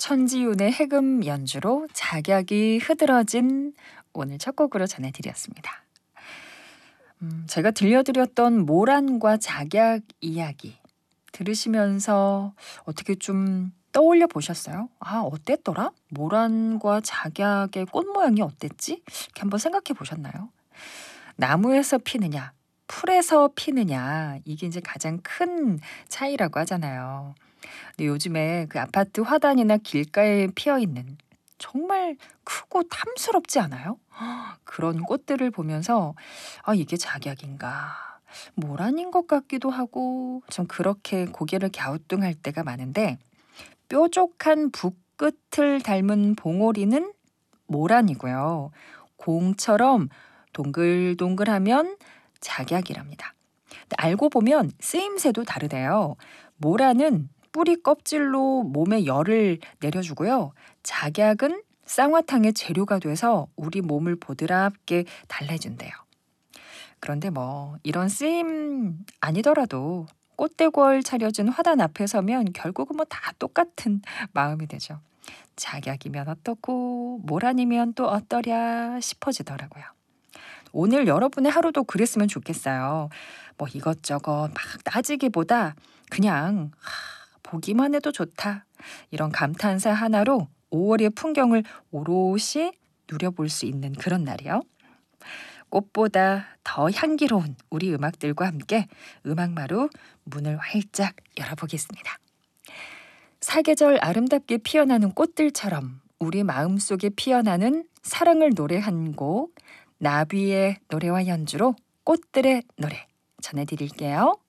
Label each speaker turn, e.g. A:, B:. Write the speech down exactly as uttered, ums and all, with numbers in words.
A: 천지윤의 해금 연주로 작약이 흐드러진 오늘 첫 곡으로 전해드렸습니다. 음, 제가 들려드렸던 모란과 작약 이야기 들으시면서 어떻게 좀 떠올려 보셨어요? 아, 어땠더라? 모란과 작약의 꽃 모양이 어땠지? 이렇게 한번 생각해 보셨나요? 나무에서 피느냐, 풀에서 피느냐, 이게 이제 가장 큰 차이라고 하잖아요. 근데 요즘에 그 아파트 화단이나 길가에 피어 있는 정말 크고 탐스럽지 않아요? 그런 꽃들을 보면서 아, 이게 작약인가? 모란인 것 같기도 하고 좀 그렇게 고개를 갸우뚱할 때가 많은데 뾰족한 붓끝을 닮은 봉오리는 모란이고요. 공처럼 동글동글하면 작약이랍니다. 근데 알고 보면 쓰임새도 다르대요. 모란은 뿌리 껍질로 몸에 열을 내려주고요. 작약은 쌍화탕의 재료가 돼서 우리 몸을 보드랍게 달래준대요. 그런데 뭐 이런 쓰임 아니더라도 꽃대궐 차려진 화단 앞에 서면 결국은 뭐 다 똑같은 마음이 되죠. 작약이면 어떻고 모란이면 또 어떠랴 싶어지더라고요. 오늘 여러분의 하루도 그랬으면 좋겠어요. 뭐 이것저것 막 따지기보다 그냥 하, 보기만 해도 좋다. 이런 감탄사 하나로 오월의 풍경을 오롯이 누려볼 수 있는 그런 날이요. 꽃보다 더 향기로운 우리 음악들과 함께 음악마루 문을 활짝 열어보겠습니다. 사계절 아름답게 피어나는 꽃들처럼 우리 마음속에 피어나는 사랑을 노래한 곡 나비의 노래와 연주로 꽃들의 노래 전해드릴게요.